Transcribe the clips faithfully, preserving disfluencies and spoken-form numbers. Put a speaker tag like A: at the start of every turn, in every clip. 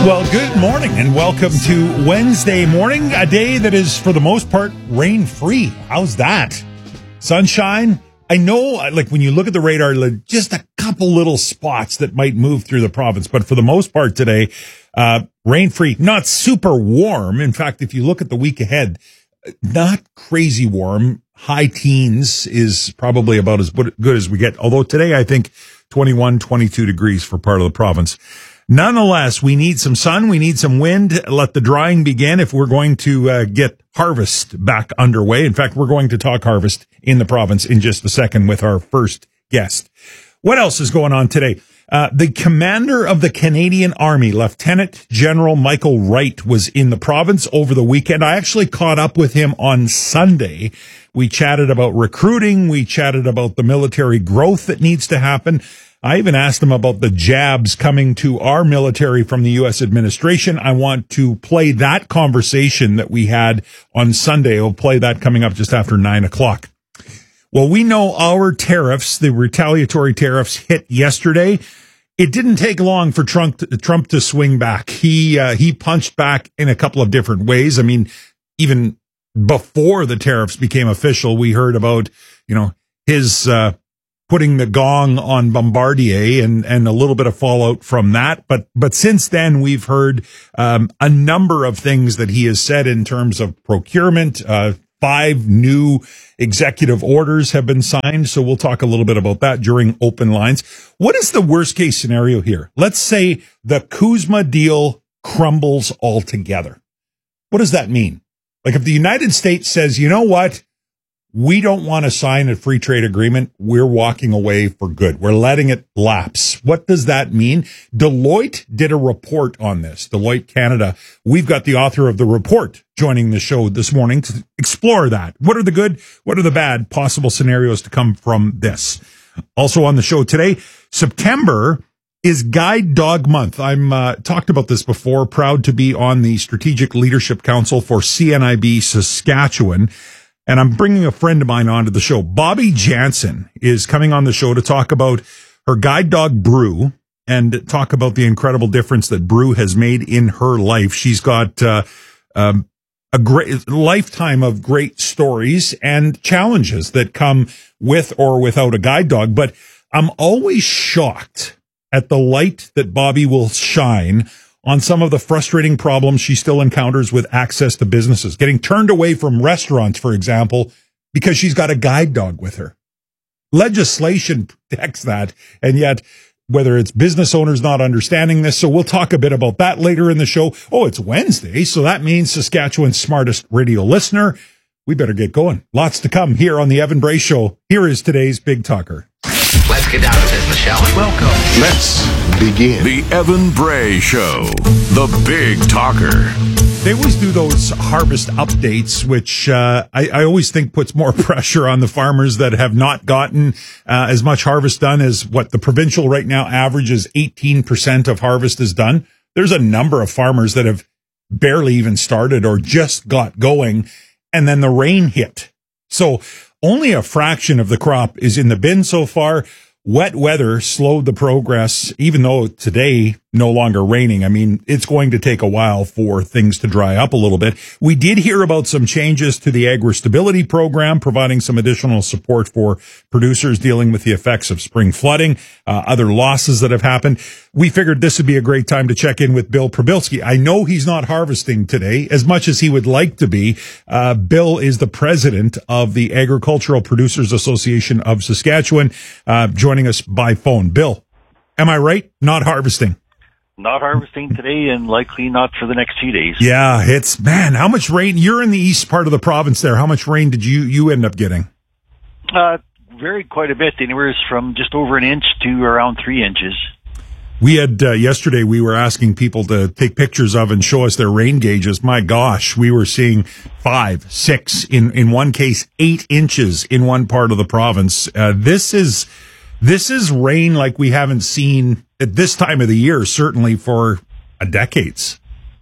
A: Well, good morning and welcome to Wednesday morning, a day that is for the most part rain-free. How's that? Sunshine? I know, like when you look at the radar, like, just a couple little spots that might move through the province, but for the most part today, uh, rain-free, not super warm. In fact, if you look at the week ahead, not crazy warm. High teens is probably about as good as we get. Although today, I think twenty-one, twenty-two degrees for part of the province. Nonetheless, we need some sun. We need some wind. Let the drying begin if we're going to uh, get harvest back underway. In fact, we're going to talk harvest in the province in just a second with our first guest. What else is going on today? Uh, the commander of the Canadian Army, Lieutenant General Michael Wright, was in the province over the weekend. I actually caught up with him on Sunday. We chatted about recruiting. We chatted about the military growth that needs to happen. I even asked him about the jabs coming to our military from the U S administration. I want to play that conversation that we had on Sunday. I'll play that coming up just after nine o'clock. Well, we know our tariffs, the retaliatory tariffs, hit yesterday. It didn't take long for Trump to, Trump to swing back. He uh, he punched back in a couple of different ways. I mean, even before the tariffs became official, we heard about, you know, his uh, putting the gong on Bombardier and, and a little bit of fallout from that. But but since then, we've heard um, a number of things that he has said in terms of procurement. Uh, five new executive orders have been signed. So we'll talk a little bit about that during open lines. What is the worst case scenario here? Let's say the CUSMA deal crumbles altogether. What does that mean? Like if the United States says, you know what? We don't want to sign a free trade agreement. We're walking away for good. We're letting it lapse. What does that mean? Deloitte did a report on this. Deloitte Canada. We've got the author of the report joining the show this morning to explore that. What are the good? What are the bad possible scenarios to come from this? Also on the show today, September is Guide Dog Month. I'm uh, talked about this before. Proud to be on the Strategic Leadership Council for C N I B Saskatchewan. And I'm bringing a friend of mine onto the show. Bobby Jansen is coming on the show to talk about her guide dog, Brew, and talk about the incredible difference that Brew has made in her life. She's got uh, um, a great lifetime of great stories and challenges that come with or without a guide dog. But I'm always shocked at the light that Bobby will shine on some of the frustrating problems she still encounters with access to businesses, getting turned away from restaurants, for example, because she's got a guide dog with her. Legislation protects that, and yet whether it's business owners not understanding this, so we'll talk a bit about that later in the show. Oh, it's Wednesday, so that means Saskatchewan's smartest radio listener. We better get going. Lots to come here on the Evan Bray Show. Here is today's Big Talker.
B: Let's get down to business, shall we?
C: Welcome. Let's begin.
D: The Evan Bray Show, the Big Talker.
A: They always do those harvest updates, which uh, I, I always think puts more pressure on the farmers that have not gotten uh, as much harvest done as what the provincial right now averages eighteen percent of harvest is done. There's a number of farmers that have barely even started or just got going, and then the rain hit. So only a fraction of the crop is in the bin so far. Wet weather slowed the progress, even though today no longer raining. I mean, it's going to take a while for things to dry up a little bit. We did hear about some changes to the agri-stability program, providing some additional support for producers dealing with the effects of spring flooding, uh, other losses that have happened. We figured this would be a great time to check in with Bill Probilski. I know he's not harvesting today as much as he would like to be. Uh, Bill is the president of the Agricultural Producers Association of Saskatchewan, uh, joining us by phone. Bill, am I right? Not harvesting.
E: Not harvesting today and likely not for the next few days.
A: Yeah, it's, man, how much rain? You're in the east part of the province there. How much rain did you, you end up getting?
E: Uh, varied quite a bit, anywhere from just over an inch to around three inches.
A: We had, uh, yesterday, we were asking people to take pictures of and show us their rain gauges. My gosh, we were seeing five, six, in, in one case, eight inches in one part of the province. Uh, this is, this is rain like we haven't seen at this time of the year, certainly for uh, decades.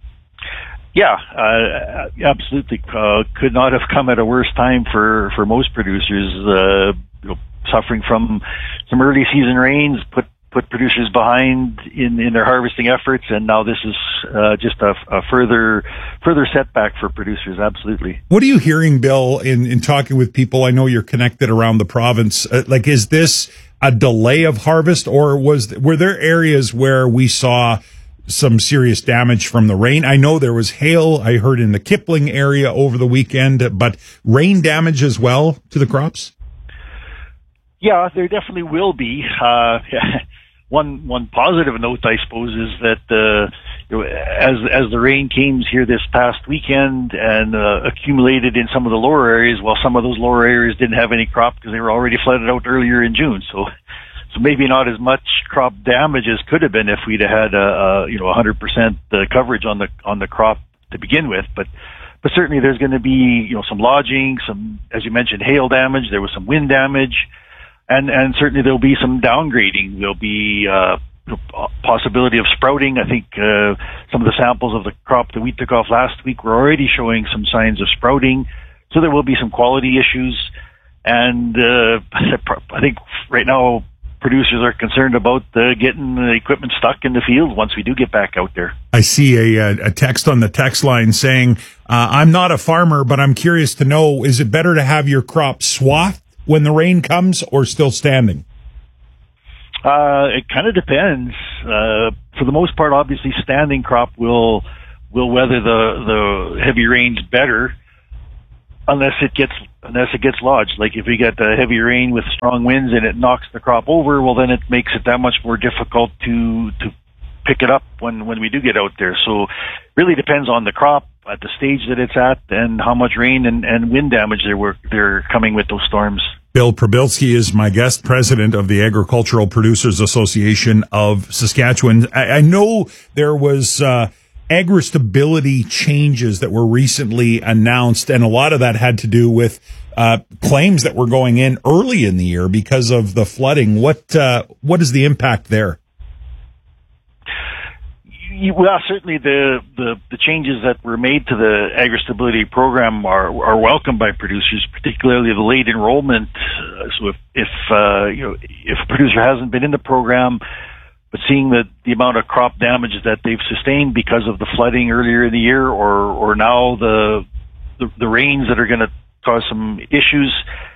E: Yeah, uh, absolutely. Uh, could not have come at a worse time for, for most producers, uh, you know, suffering from some early season rains, put put producers behind in, in their harvesting efforts, and now this is uh, just a, a further further setback for producers. Absolutely.
A: What are you hearing, Bill, in, in talking with people? I know you're connected around the province. Uh, like, is this a delay of harvest, or was were there areas where we saw some serious damage from the rain? I know there was hail, I heard, in the Kipling area over the weekend, but rain damage as well to the crops?
E: Yeah, there definitely will be. Uh, one one positive note, I suppose, is that uh, you know, as as the rain came here this past weekend and uh, accumulated in some of the lower areas, well, some of those lower areas didn't have any crop because they were already flooded out earlier in June. So. So maybe not as much crop damage as could have been if we'd had a, a you know one hundred percent coverage on the on the crop to begin with. But but certainly there's going to be you know some lodging, some, as you mentioned, hail damage. There was some wind damage, and and certainly there'll be some downgrading. There'll be uh, possibility of sprouting. I think uh, some of the samples of the crop that we took off last week were already showing some signs of sprouting. So there will be some quality issues, and uh, I think right now, producers are concerned about uh, getting the equipment stuck in the field once we do get back out there.
A: I see a, a text on the text line saying, uh, I'm not a farmer, but I'm curious to know, is it better to have your crop swathed when the rain comes or still standing?
E: Uh, it kind of depends. Uh, for the most part, obviously, standing crop will will weather the, the heavy rains better. Unless it gets unless it gets lodged. Like if we get a heavy rain with strong winds and it knocks the crop over, well then it makes it that much more difficult to to pick it up when, when we do get out there. So really depends on the crop, at the stage that it's at, and how much rain and, and wind damage there were they're coming with those storms.
A: Bill Przybylski is my guest, president of the Agricultural Producers Association of Saskatchewan. I, I know there was uh agri-stability changes that were recently announced, and a lot of that had to do with uh, claims that were going in early in the year because of the flooding. What uh, what is the impact there?
E: Well, certainly the, the, the changes that were made to the agri-stability program are are welcomed by producers, particularly the late enrollment. Uh, so if if uh, you know if a producer hasn't been in the program, but seeing that the amount of crop damage that they've sustained because of the flooding earlier in the year, or or now the the, the rains that are going to cause some issues,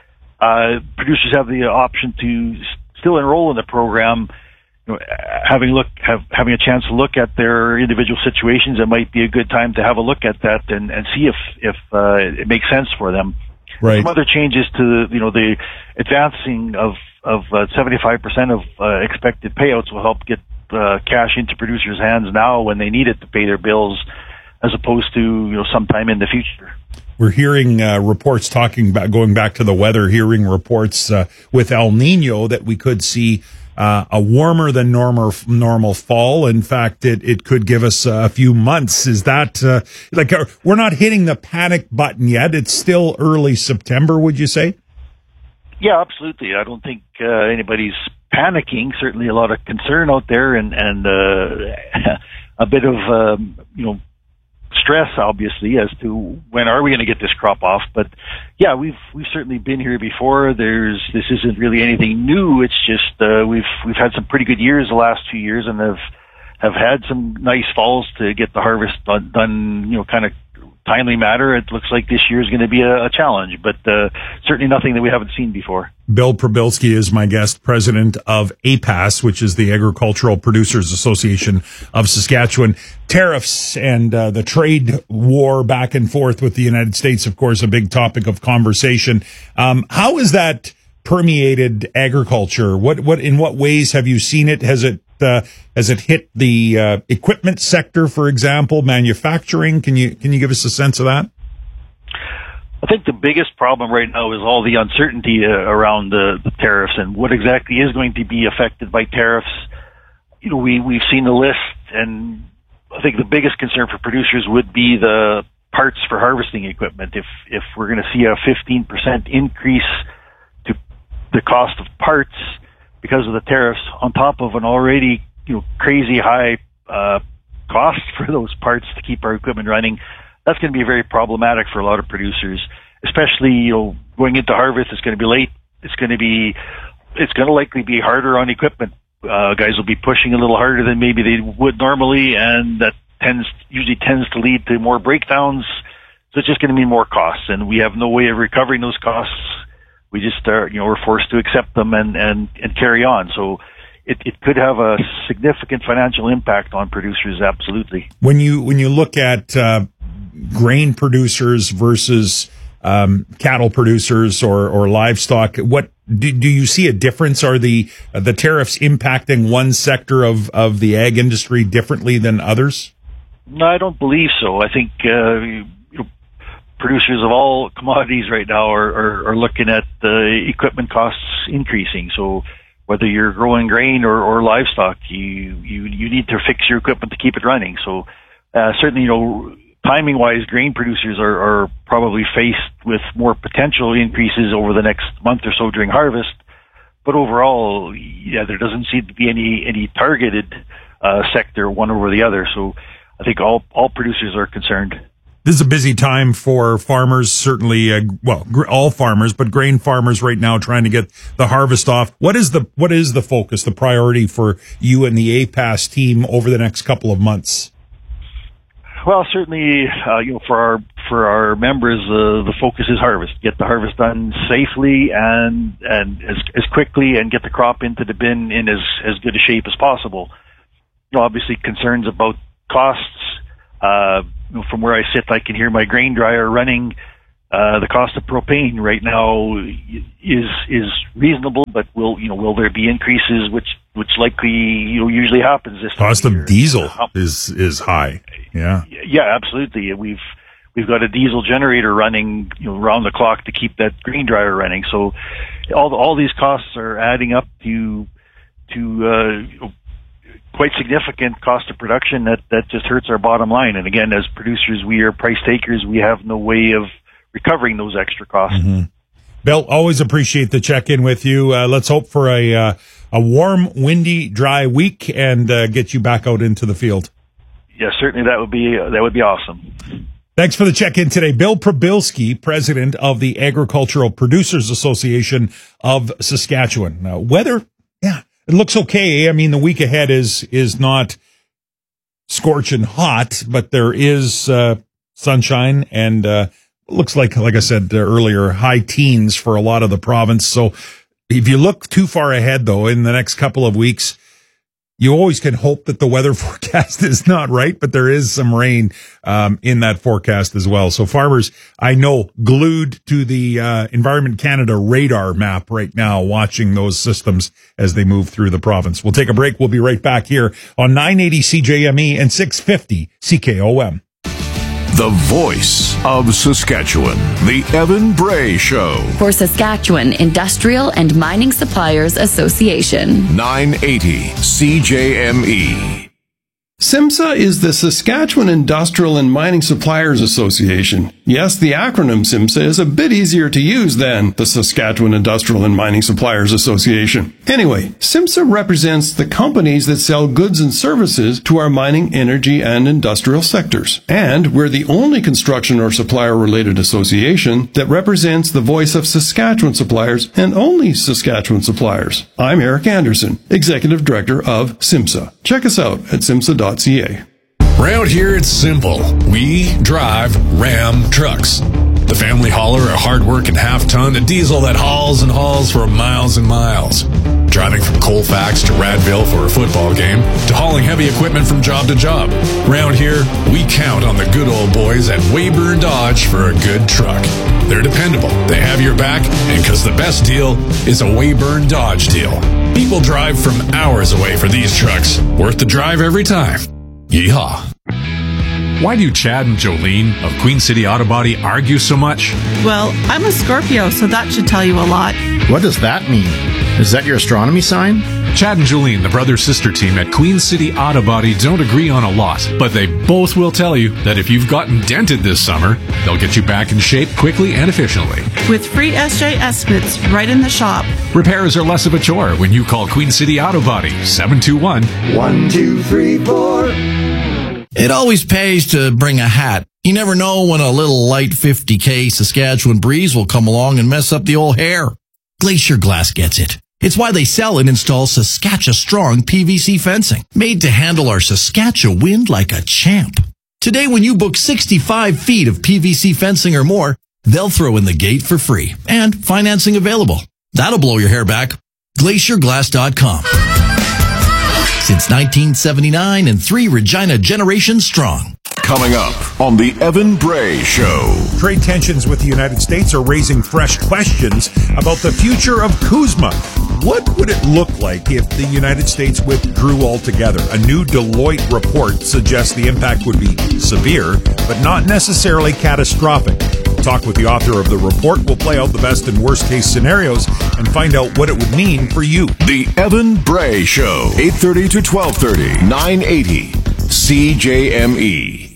E: uh, producers have the option to still enroll in the program. You know, having look have having a chance to look at their individual situations, it might be a good time to have a look at that and, and see if if uh, it makes sense for them.
A: Right.
E: Some other changes to you know the advancing of of uh, seventy-five percent of uh, expected payouts will help get uh, cash into producers' hands now when they need it to pay their bills, as opposed to you know sometime in the future.
A: We're hearing uh, reports talking about, going back to the weather, hearing reports uh, with El Nino that we could see uh, a warmer than normal normal fall. In fact, it, it could give us a few months. Is that uh, like uh, we're not hitting the panic button yet? It's still early September, would you say?
E: Yeah, absolutely. I don't think uh, anybody's panicking. Certainly a lot of concern out there, and, and uh, a bit of, um, you know, stress, obviously, as to when are we going to get this crop off. But yeah, we've we've certainly been here before. There's this isn't really anything new. It's just uh, we've we've had some pretty good years the last few years, and have have had some nice falls to get the harvest done, done you know, kind of timely matter. It looks like this year is going to be a, a challenge, but uh, certainly nothing that we haven't seen before.
A: Bill Przybylski is my guest, president of A P A S, which is the Agricultural Producers Association of Saskatchewan. Tariffs and uh, the trade war back and forth with the United States, of course, a big topic of conversation. Um, how has that permeated agriculture? What, what, in what ways have you seen it? Has it Uh, has it hit the uh, equipment sector, for example, manufacturing? Can you can you give us a sense of that?
E: I think the biggest problem right now is all the uncertainty uh, around the, the tariffs and what exactly is going to be affected by tariffs. You know, we we've seen the list, and I think the biggest concern for producers would be the parts for harvesting equipment. If if we're going to see a fifteen percent increase to the cost of parts because of the tariffs, on top of an already, you know, crazy high uh, cost for those parts to keep our equipment running, that's going to be very problematic for a lot of producers. Especially, you know, going into harvest, it's going to be late. It's going to be, it's going to likely be harder on equipment uh, guys will be pushing a little harder than maybe they would normally, and that tends usually tends to lead to more breakdowns. So it's just going to mean more costs, and we have no way of recovering those costs. We just are, you know, we're forced to accept them and, and, and carry on. So it, it could have a significant financial impact on producers, absolutely.
A: When you when you look at uh, grain producers versus um, cattle producers or, or livestock, what do, do you see a difference? Are the uh, the tariffs impacting one sector of, of the ag industry differently than others?
E: No, I don't believe so. I think uh, you know, producers of all commodities right now are, are, are looking at the equipment costs increasing. So whether you're growing grain or, or livestock, you, you, you need to fix your equipment to keep it running. So uh, certainly, you know, timing-wise, grain producers are, are probably faced with more potential increases over the next month or so during harvest. But overall, yeah, there doesn't seem to be any, any targeted uh, sector one over the other. So I think all, all producers are concerned.
A: This is a busy time for farmers, certainly, uh, well, gr- all farmers, but grain farmers right now trying to get the harvest off. What is the what is the focus, the priority for you and the A P A S team over the next couple of months?
E: Well, certainly, uh, you know, for our for our members, uh, the focus is harvest. Get the harvest done safely and and as as quickly, and get the crop into the bin in as as good a shape as possible. You know, obviously, concerns about costs. Uh, you know, from where I sit, I can hear my grain dryer running. Uh, the cost of propane right now is is reasonable, but will you know will there be increases, which which likely you know usually happens this time
A: cost
E: of,
A: of diesel is is high. Yeah,
E: yeah, absolutely. We've we've got a diesel generator running you know around the clock to keep that grain dryer running. So all the, all these costs are adding up to to uh, you know, quite significant cost of production that, that just hurts our bottom line. And again, as producers, we are price takers. We have no way of recovering those extra costs.
A: Mm-hmm. Bill, always appreciate the check-in with you. Uh, let's hope for a uh, a warm, windy, dry week and uh, get you back out into the field.
E: Yes, yeah, certainly that would be uh, that would be awesome.
A: Thanks for the check-in today. Bill Probilski, president of the Agricultural Producers Association of Saskatchewan. Now, weather, yeah. It looks okay. I mean, the week ahead is is not scorching hot, but there is uh, sunshine and uh, looks like, like I said earlier, high teens for a lot of the province. So if you look too far ahead, though, in the next couple of weeks, you always can hope that the weather forecast is not right, but there is some rain um, in that forecast as well. So farmers, I know, glued to the uh, Environment Canada radar map right now, watching those systems as they move through the province. We'll take a break. We'll be right back here on nine eighty C J M E and six fifty C K O M.
D: The voice of Saskatchewan, the Evan Bray Show.
F: For Saskatchewan Industrial and Mining Suppliers Association.
D: nine eighty C J M E.
G: SIMSA is the Saskatchewan Industrial and Mining Suppliers Association. Yes, the acronym SIMSA is a bit easier to use than the Saskatchewan Industrial and Mining Suppliers Association. Anyway, SIMSA represents the companies that sell goods and services to our mining, energy, and industrial sectors. And we're the only construction or supplier-related association that represents the voice of Saskatchewan suppliers and only Saskatchewan suppliers. I'm Eric Anderson, Executive Director of SIMSA. Check us out at simsa dot c a.
H: Round here, it's simple. We drive Ram trucks. The family hauler, a hard-working half-ton, a diesel that hauls and hauls for miles and miles. Driving from Colfax to Radville for a football game, to hauling heavy equipment from job to job. Round here, we count on the good old boys at Weyburn Dodge for a good truck. They're dependable, they have your back, and because the best deal is a Weyburn Dodge deal. People drive from hours away for these trucks. Worth the drive every time. Yeehaw. Why do Chad and Jolene of Queen City Auto Body argue so much?
I: Well, I'm a Scorpio, so that should tell you a lot.
J: What does that mean? Is that your astronomy sign?
H: Chad and Jolene, the brother-sister team at Queen City Auto Body, don't agree on a lot, but they both will tell you that if you've gotten dented this summer, they'll get you back in shape quickly and efficiently.
I: With free S J estimates right in the shop.
H: Repairs are less of a chore when you call Queen City Auto Body, seven two one,
K: one two three four. It always pays to bring a hat. You never know when a little light fifty K Saskatchewan breeze will come along and mess up the old hair. Glacier Glass gets it. It's why they sell and install Saskatchewan-strong P V C fencing, made to handle our Saskatchewan wind like a champ. Today, when you book sixty-five feet of P V C fencing or more, they'll throw in the gate for free, and financing available. That'll blow your hair back. glacier glass dot com. Since nineteen seventy-nine and three Regina generations strong.
D: Coming up on the Evan Bray Show.
A: Trade tensions with the United States are raising fresh questions about the future of CUSMA. What would it look like if the United States withdrew altogether? A new Deloitte report suggests the impact would be severe, but not necessarily catastrophic. We'll talk with the author of the report. We'll play out the best and worst case scenarios and find out what it would mean for you.
D: The Evan Bray Show, eight thirty to twelve thirty, nine eighty C J M E.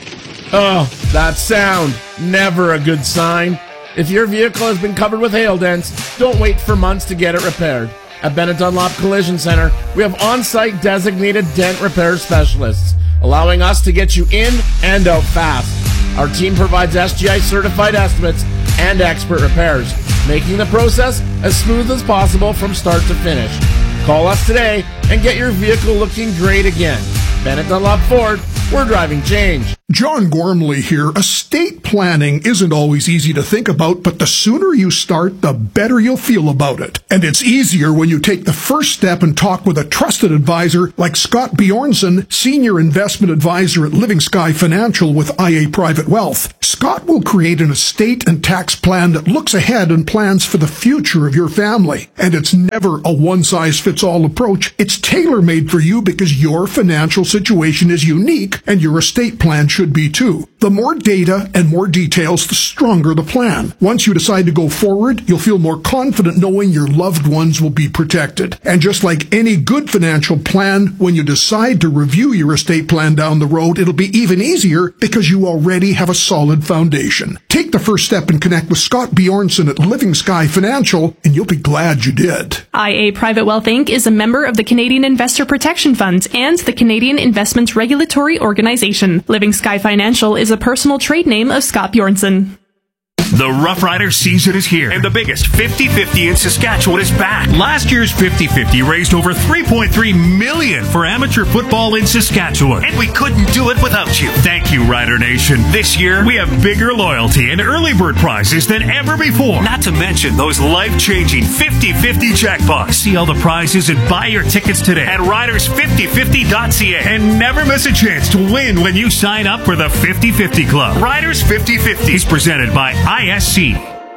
L: Oh, that sound. Never a good sign. If your vehicle has been covered with hail dents, don't wait for months to get it repaired. At Bennett Dunlop Collision Center, we have on-site designated dent repair specialists, allowing us to get you in and out fast. Our team provides S G I certified estimates and expert repairs, making the process as smooth as possible from start to finish. Call us today and get your vehicle looking great again. Bennett Dunlop Ford, we're driving change.
M: John Gormley here. Estate planning isn't always easy to think about, but the sooner you start, the better you'll feel about it. And it's easier when you take the first step and talk with a trusted advisor like Scott Bjornson, Senior Investment Advisor at Living Sky Financial with I A Private Wealth. Scott will create an estate and tax plan that looks ahead and plans for the future of your family. And it's never a one-size-fits-all approach. It's tailor-made for you because your financial situation is unique and your estate plan should be too. The more data and more details, the stronger the plan. Once you decide to go forward, you'll feel more confident knowing your loved ones will be protected. And just like any good financial plan, when you decide to review your estate plan down the road, it'll be even easier because you already have a solid foundation. Take the first step and connect with Scott Bjornson at Living Sky Financial, and you'll be glad you did.
N: I A Private Wealth Incorporated is a member of the Canadian Investor Protection Funds and the Canadian Investments Regulatory Organization. Living Sky Financial is a personal trade name of Scott Bjornson.
O: The Rough Rider season is here, and the biggest fifty fifty in Saskatchewan is back. Last year's fifty fifty raised over three point three million dollars for amateur football in Saskatchewan, and we couldn't do it without you. Thank you, Rider Nation. This year, we have bigger loyalty and early bird prizes than ever before, not to mention those life-changing fifty fifty jackpots. See all the prizes and buy your tickets today at riders fifty fifty dot c a, and never miss a chance to win when you sign up for the fifty fifty Club. Riders fifty fifty is presented by I S C.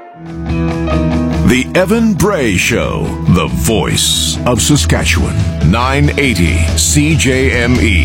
D: The Evan Bray Show, the voice of Saskatchewan, nine eighty C J M E.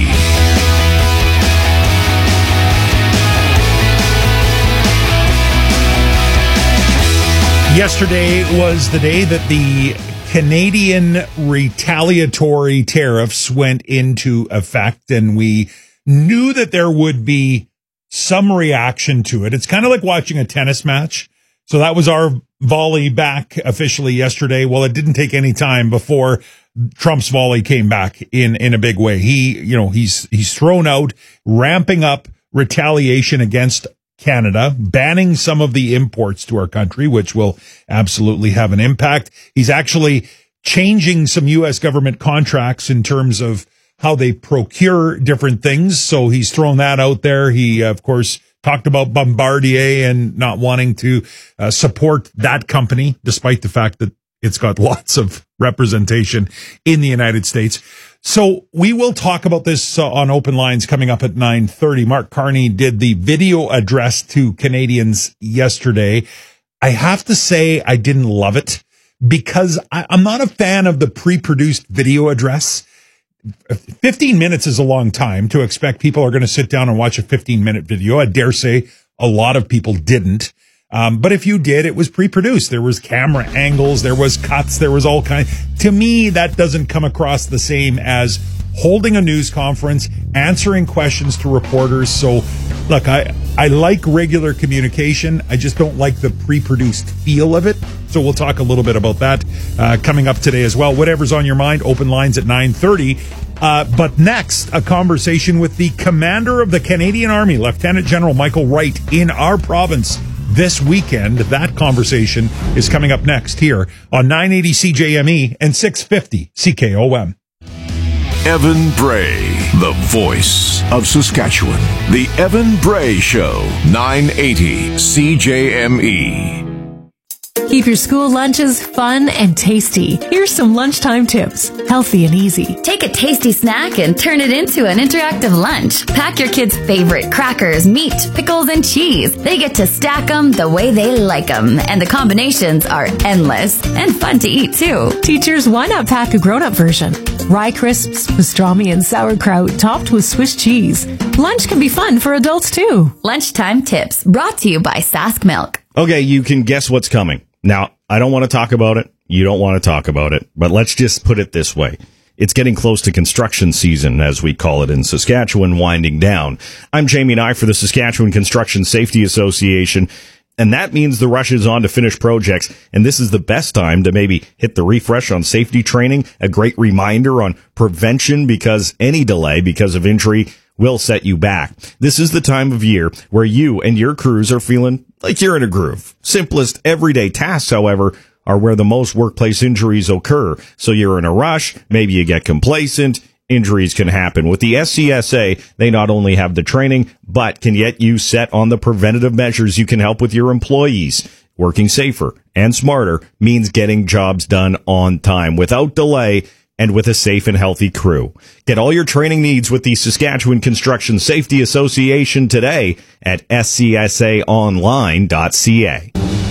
A: Yesterday was the day that the Canadian retaliatory tariffs went into effect, and we knew that there would be some reaction to it. It's kind of like watching a tennis match. So that was our volley back officially yesterday. Well, it didn't take any time before Trump's volley came back in, in a big way. He, you know, he's, he's thrown out, ramping up retaliation against Canada, banning some of the imports to our country, which will absolutely have an impact. He's actually changing some U S government contracts in terms of how they procure different things. So he's thrown that out there. He, of course, talked about Bombardier and not wanting to uh, support that company, despite the fact that it's got lots of representation in the United States. So we will talk about this uh, on Open Lines coming up at nine thirty. Mark Carney did the video address to Canadians yesterday. I have to say I didn't love it because I, I'm not a fan of the pre-produced video address. fifteen minutes is a long time to expect people are going to sit down and watch a fifteen minute video. I dare say a lot of people didn't. Um, but if you did, it was pre-produced. There was camera angles, there was cuts, there was all kinds. To me, that doesn't come across the same as holding a news conference, answering questions to reporters. So look, I, I like regular communication. I just don't like the pre-produced feel of it. So we'll talk a little bit about that uh, coming up today as well. Whatever's on your mind, Open Lines at nine thirty. Uh, but next, a conversation with the commander of the Canadian Army, Lieutenant General Michael Wright, in our province. this weekend. That conversation is coming up next here on nine eighty C J M E and six fifty C K O M.
D: Evan Bray, the voice of Saskatchewan. The Evan Bray Show, nine eighty C J M E.
P: Keep your school lunches fun and tasty. Here's some lunchtime tips. Healthy and easy.
F: Take a tasty snack and turn it into an interactive lunch. Pack your kids' favorite crackers, meat, pickles, and cheese. They get to stack them the way they like them, and the combinations are endless and fun to eat, too.
P: Teachers, why not pack a grown-up version? Rye crisps, pastrami, and sauerkraut topped with Swiss cheese. Lunch can be fun for adults, too.
F: Lunchtime tips brought to you by Sask Milk.
Q: Okay, you can guess what's coming. Now, I don't want to talk about it. You don't want to talk about it. But let's just put it this way. It's getting close to construction season, as we call it in Saskatchewan, winding down. I'm Jamie Nye for the Saskatchewan Construction Safety Association, and that means the rush is on to finish projects, and this is the best time to maybe hit the refresh on safety training, a great reminder on prevention, because any delay because of injury will set you back. This is the time of year where you and your crews are feeling like you're in a groove. Simplest everyday tasks, however, are where the most workplace injuries occur. So you're in a rush, maybe you get complacent, injuries can happen. With the S C S A, they not only have the training, but can get you set on the preventative measures you can help with your employees. Working safer and smarter means getting jobs done on time, without delay, and with a safe and healthy crew. Get all your training needs with the Saskatchewan Construction Safety Association today at s c s a online dot c a.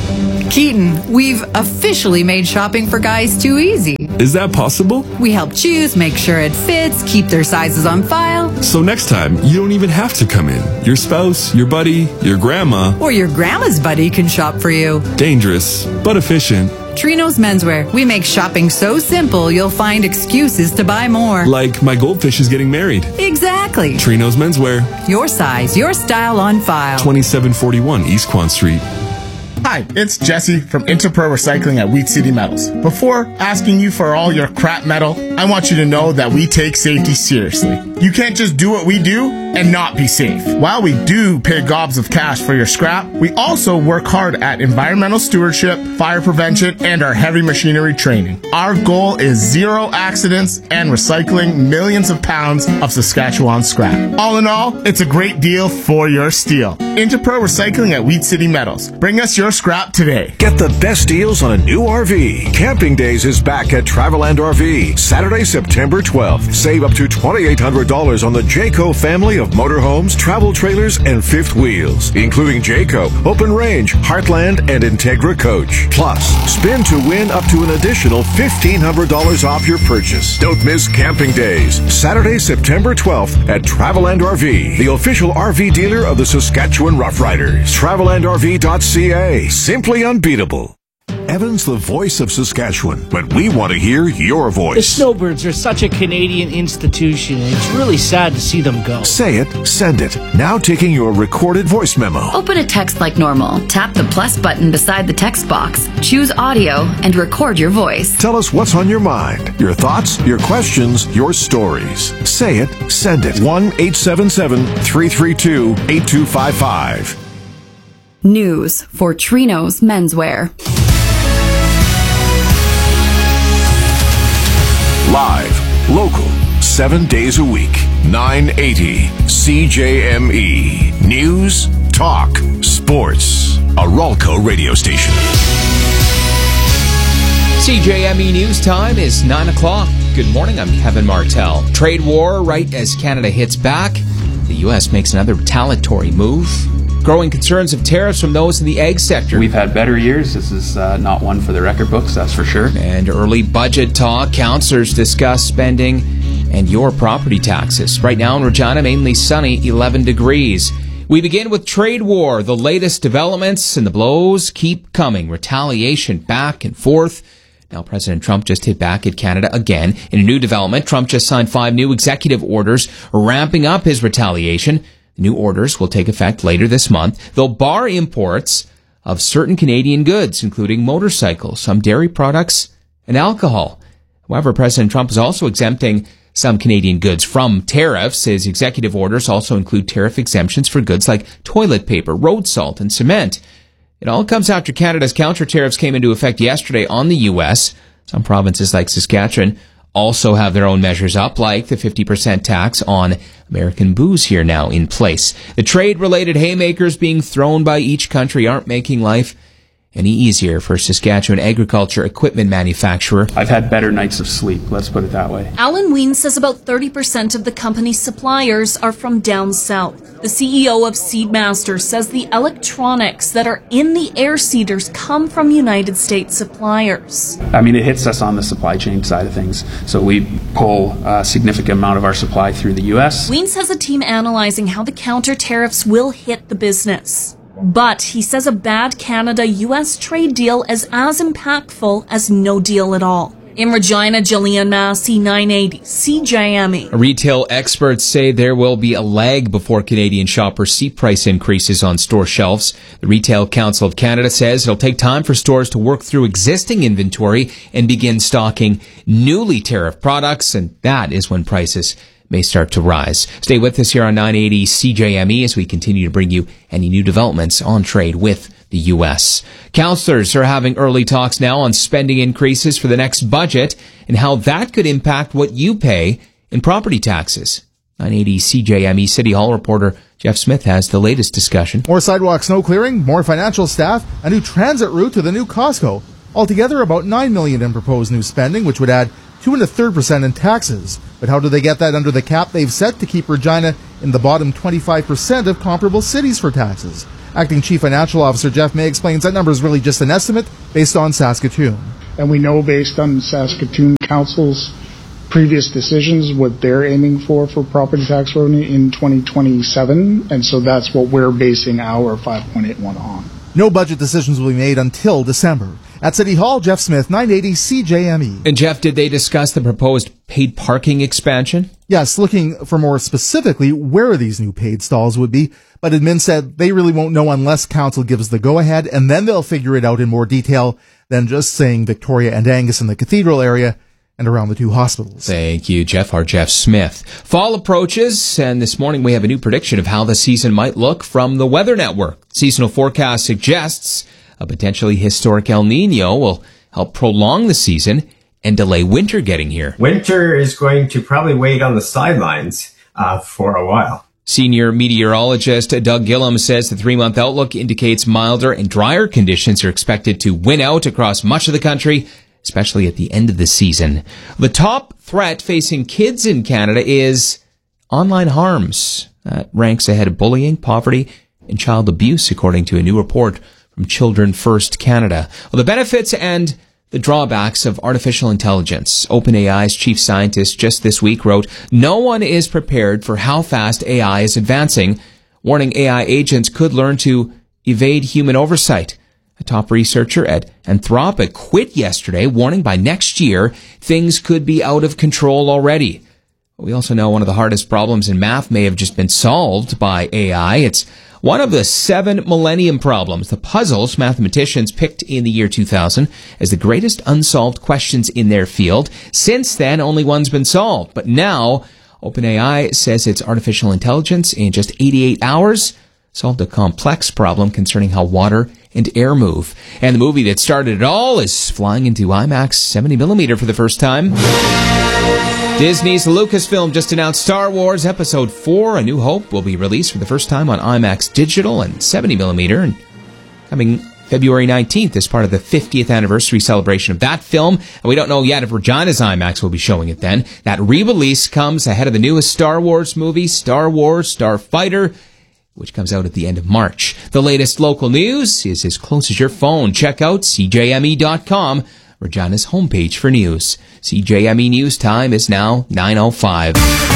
R: Keaton, we've officially made shopping for guys too easy.
S: Is that possible?
R: We help choose, make sure it fits, keep their sizes on file.
S: So next time, you don't even have to come in. Your spouse, your buddy, your grandma,
R: or your grandma's buddy can shop for you.
S: Dangerous, but efficient.
R: Trinos Menswear. We make shopping so simple, you'll find excuses to buy more.
S: Like my goldfish is getting married.
R: Exactly.
S: Trinos Menswear.
R: Your size, your style on file.
S: twenty-seven forty-one East Quan Street.
T: Hi, it's Jesse from Interpro Recycling at Wheat City Metals. Before asking you for all your crap metal, I want you to know that we take safety seriously. You can't just do what we do and not be safe. While we do pay gobs of cash for your scrap, we also work hard at environmental stewardship, fire prevention, and our heavy machinery training. Our goal is zero accidents and recycling millions of pounds of Saskatchewan scrap. All in all, it's a great deal for your steel. Interpro Recycling at Wheat City Metals. Bring us your scrap today.
D: Get the best deals on a new R V. Camping Days is back at Traveland R V. Saturday, September twelfth. Save up to twenty-eight hundred dollars on the Jayco family of motorhomes, travel trailers, and fifth wheels, including Jayco, Open Range, Heartland, and Integra Coach. Plus, spin to win up to an additional fifteen hundred dollars off your purchase. Don't miss Camping Days. Saturday, September twelfth at Traveland R V, the official R V dealer of the Saskatchewan Roughriders. traveland r v dot c a. Simply unbeatable. Evan's the voice of Saskatchewan, but we want to hear your voice.
U: The Snowbirds are such a Canadian institution, and it's really sad to see them go.
D: Say it, send it. Now taking your recorded voice memo.
F: Open a text like normal. Tap the plus button beside the text box. Choose audio and record your voice.
D: Tell us what's on your mind, your thoughts, your questions, your stories. Say it, send it. one eight seven seven, three three two, eight two five five.
F: News for Trinos Menswear.
D: Live, local, seven days a week. nine eighty C J M E. News, talk, sports. A Ralco radio station.
V: C J M E News time is nine o'clock. Good morning, I'm Kevin Martell. Trade war right as Canada hits back. The U S makes another retaliatory move. Growing concerns of tariffs from those in the egg sector.
W: We've had better years. This is uh, not one for the record books, that's for sure.
V: And early budget talk. Councillors discuss spending and your property taxes. Right now in Regina, mainly sunny, eleven degrees. We begin with trade war. The latest developments and the blows keep coming. Retaliation back and forth. Now, President Trump just hit back at Canada again. In a new development, Trump just signed five new executive orders ramping up his retaliation. The new orders will take effect later this month. They'll bar imports of certain Canadian goods, including motorcycles, some dairy products, and alcohol. However, President Trump is also exempting some Canadian goods from tariffs. His executive orders also include tariff exemptions for goods like toilet paper, road salt, and cement. It all comes after Canada's counter tariffs came into effect yesterday on the U S. Some provinces like Saskatchewan also have their own measures up, like the fifty percent tax on American booze here now in place. The trade-related haymakers being thrown by each country aren't making life any easier for Saskatchewan agriculture equipment manufacturer.
W: I've had better nights of sleep, let's put it that way.
B: Alan Wien says about thirty percent of the company's suppliers are from down south. The C E O of Seedmaster says the electronics that are in the air seeders come from United States suppliers.
W: I mean, it hits us on the supply chain side of things. So we pull a significant amount of our supply through the U S.
B: Wien says a team analyzing how the counter tariffs will hit the business. But he says a bad Canada-U S trade deal is as impactful as no deal at all. In Regina, Jillian Massey, nine eighty C J M E.
V: Retail experts say there will be a lag before Canadian shoppers see price increases on store shelves. The Retail Council of Canada says it'll take time for stores to work through existing inventory and begin stocking newly tariffed products, and that is when prices may start to rise. Stay with us here on nine eighty C J M E as we continue to bring you any new developments on trade with the U S. Councillors are having early talks now on spending increases for the next budget and how that could impact what you pay in property taxes. nine eighty C J M E City Hall reporter Jeff Smith has the latest discussion.
C: More sidewalk snow clearing, more financial staff, a new transit route to the new Costco. Altogether, about nine million dollars in proposed new spending, which would add two and a third percent in taxes. But how do they get that under the cap they've set to keep Regina in the bottom twenty-five percent of comparable cities for taxes? Acting Chief Financial Officer Jeff May explains that number is really just an estimate based on Saskatoon.
E: And we know based on Saskatoon Council's previous decisions what they're aiming for for property tax revenue in twenty twenty-seven, and so that's what we're basing our five point eight one on.
C: No budget decisions will be made until December. At City Hall, Jeff Smith, nine eighty C J M E.
V: And Jeff, did they discuss the proposed paid parking expansion?
C: Yes, looking for more specifically where these new paid stalls would be, but admin said they really won't know unless council gives the go-ahead, and then they'll figure it out in more detail than just saying Victoria and Angus in the cathedral area and around the two hospitals.
V: Thank you, Jeff. Our Jeff Smith. Fall approaches, and this morning we have a new prediction of how the season might look from the Weather Network. Seasonal forecast suggests a potentially historic El Nino will help prolong the season and delay winter getting here.
X: Winter is going to probably wait on the sidelines uh, for a while.
V: Senior meteorologist Doug Gillum says the three-month outlook indicates milder and drier conditions are expected to win out across much of the country, especially at the end of the season. The top threat facing kids in Canada is online harms. That ranks ahead of bullying, poverty, and child abuse, according to a new report from Children First Canada. Well, the benefits and the drawbacks of artificial intelligence. OpenAI's chief scientist just this week wrote, "No one is prepared for how fast A I is advancing," warning A I agents could learn to evade human oversight. A top researcher at Anthropic quit yesterday, warning by next year things could be out of control already. We also know one of the hardest problems in math may have just been solved by A I. It's one of the seven millennium problems, the puzzles mathematicians picked in the year two thousand as the greatest unsolved questions in their field. Since then, only one's been solved. But now, OpenAI says its artificial intelligence in just eighty-eight hours solved a complex problem concerning how water and air move. And the movie that started it all is flying into IMAX seventy millimeter for the first time. Disney's Lucasfilm just announced Star Wars Episode four, A New Hope, will be released for the first time on IMAX Digital and seventy millimeter, and coming February nineteenth as part of the fiftieth anniversary celebration of that film. And we don't know yet if Regina's IMAX will be showing it then. That re-release comes ahead of the newest Star Wars movie, Star Wars Starfighter, which comes out at the end of March. The latest local news is as close as your phone. Check out C J M E dot com. Regina's homepage for news. C J M E News time is now nine oh five.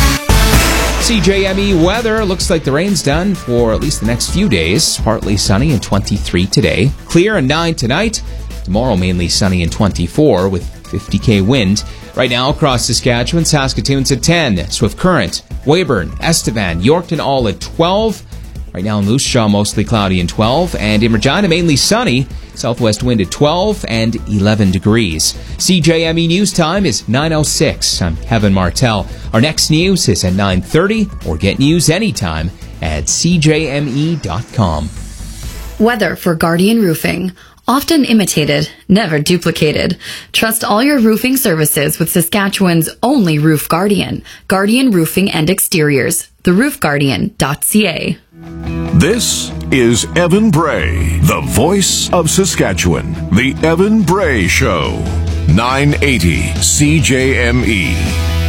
V: C J M E weather. Looks like the rain's done for at least the next few days. Partly sunny and twenty-three today. Clear and nine tonight. Tomorrow mainly sunny and twenty-four with fifty K wind. Right now across Saskatchewan, Saskatoon's at ten. Swift Current, Weyburn, Estevan, Yorkton all at twelve. Right now in Moose Jaw, mostly cloudy and twelve. And in Regina, mainly sunny. Southwest wind at twelve and eleven degrees. C J M E News time is nine oh six. I'm Kevin Martell. Our next news is at nine thirty, or get news anytime at C J M E dot com.
G: Weather for Guardian Roofing. Often imitated, never duplicated. Trust all your roofing services with Saskatchewan's only Roof Guardian. Guardian Roofing and Exteriors. the roof guardian dot c a.
D: This is Evan Bray, the voice of Saskatchewan. The Evan Bray Show. nine eighty C J M E.